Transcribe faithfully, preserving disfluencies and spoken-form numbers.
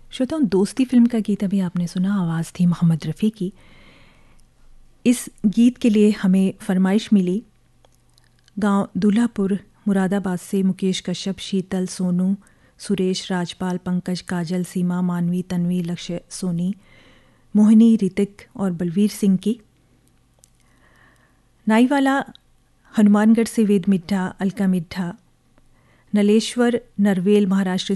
श्रोताओं, दोस्ती फिल्म का गीत अभी आपने सुना, आवाज़ थी मोहम्मद रफ़ी की। इस गीत के लिए हमें फरमाइश मिली गांव दूल्हापुर मुरादाबाद से मुकेश कश्यप, शीतल, सोनू, सुरेश, राजपाल, पंकज, काजल, सीमा, मानवी, तन्वी, लक्ष्य, सोनी, मोहिनी, ऋतिक और बलवीर सिंह की। नाईवाला हनुमानगढ़ से वेद मिठा, अलका मिठा, नलेश्वर, नरवेल, महाराष्ट्र